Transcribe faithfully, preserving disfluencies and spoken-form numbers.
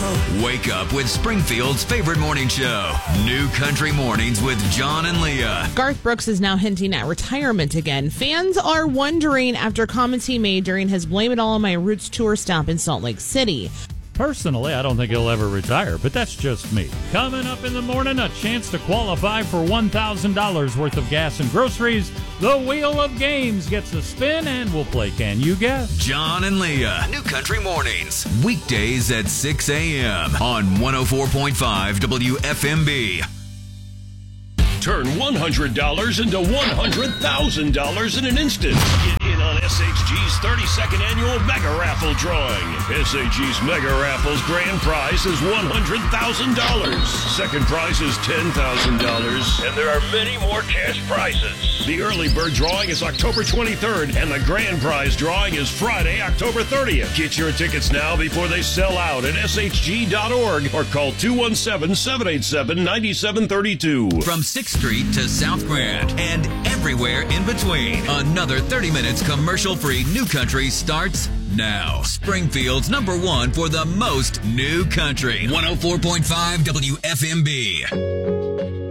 Wake up with Springfield's favorite morning show, New Country Mornings with John and Leah. Garth Brooks is now hinting at retirement again. Fans are wondering after comments he made during his Blame It All on My Roots tour stop in Salt Lake City. Personally, I don't think he'll ever retire, but that's just me. Coming up in the morning, a chance to qualify for one thousand dollars worth of gas and groceries. The Wheel of Games gets a spin, and we'll play Can You Guess? John and Leah, New Country Mornings, weekdays at six a.m. on one oh four point five W F M B. Turn one hundred dollars into one hundred thousand dollars in an instant. Get in on S H G's thirty-second annual Mega Raffle drawing. S H G's Mega Raffle's grand prize is one hundred thousand dollars. Second prize is ten thousand dollars. And there are many more cash prizes. The early bird drawing is October twenty-third, and the grand prize drawing is Friday, October thirtieth. Get your tickets now before they sell out at S H G dot org or call two one seven, seven eight seven, nine seven three two. From sixth Street to South Grand and everywhere in between. Another thirty minutes commercial-free New Country starts now. Springfield's number one for the most New Country. one oh four point five W F M B.